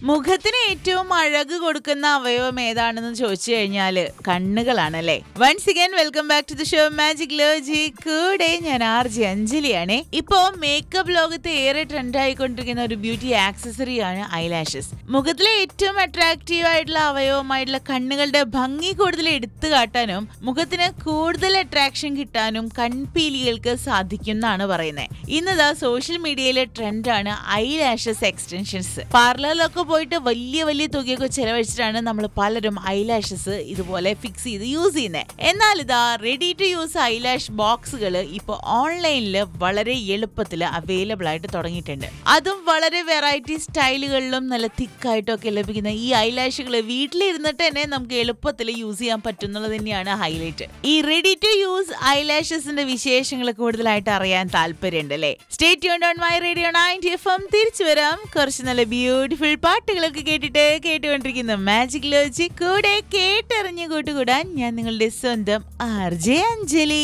മുഖത്തിന് ഏറ്റവും അഴക് കൊടുക്കുന്ന അവയവം ഏതാണെന്ന് ചോദിച്ചു കഴിഞ്ഞാല് കണ്ണുകളാണല്ലേ. Once again welcome back to the show magic ലോജി. കൂടെ ഞാൻ RJ അഞ്ജലിയാണ്. ഇപ്പോ മേക്കപ്പ് ലോകത്ത് ഏറെ ട്രെൻഡ് ആയിക്കൊണ്ടിരിക്കുന്ന ഒരു ബ്യൂട്ടി ആക്സസറി ആണ് ഐലാഷസ്. മുഖത്തിലെ ഏറ്റവും അട്രാക്റ്റീവ് ആയിട്ടുള്ള അവയവമായിട്ടുള്ള കണ്ണുകളുടെ ഭംഗി കൂടുതൽ എടുത്തു കാട്ടാനും മുഖത്തിന് കൂടുതൽ അട്രാക്ഷൻ കിട്ടാനും കൺപീലികൾക്ക് സാധിക്കുമെന്നാണ് പറയുന്നത്. ഇന്നതാ സോഷ്യൽ മീഡിയയിലെ ട്രെൻഡാണ് ഐലാഷസ് എക്സ്റ്റൻഷൻസ്. പാർലറിലൊക്കെ പോയിട്ട് വലിയ വലിയ തുകയൊക്കെ ചെലവഴിച്ചിട്ടാണ് നമ്മൾ പലരും ഐലാഷസ് ഇതുപോലെ ഫിക്സ് ചെയ്ത് യൂസ് ചെയ്യുന്നത്. എന്നാൽ ഇതാ റെഡി ടു യൂസ് ഐലാഷ് ബോക്സുകൾ ഇപ്പോൾ ഓൺലൈനിൽ വളരെ എളുപ്പത്തിൽ അവൈലബിൾ ആയിട്ട് തുടങ്ങിയിട്ടുണ്ട്. അതും വളരെ വെറൈറ്റി സ്റ്റൈലുകളിലും നല്ല തിക്കായിട്ടും ഒക്കെ ലഭിക്കുന്ന ഈ ഐലാഷുകൾ വീട്ടിലിരുന്നിട്ട് തന്നെ നമുക്ക് എളുപ്പത്തിൽ യൂസ് ചെയ്യാൻ പറ്റുന്നത് തന്നെയാണ് ഹൈലൈറ്റ്. ഈ റെഡി ടു യൂസ് ഐലാഷസിന്റെ വിശേഷങ്ങൾ കൂടുതലായിട്ട് അറിയാൻ താല്പര്യമുണ്ട് അല്ലേ? Stay tuned on my radio 90 FM. തിരിച്ചു വരാം കുറച്ച് നല്ല ബ്യൂട്ടിഫുൾ പാട്ടുകളൊക്കെ കേട്ടുകൊണ്ടിരിക്കുന്ന മാജിക് ലോജി. കൂടെ കേട്ടറിഞ്ഞ് കൂട്ടുകൂടാൻ ഞാൻ നിങ്ങളുടെ സ്വന്തം RJ അഞ്ജലി.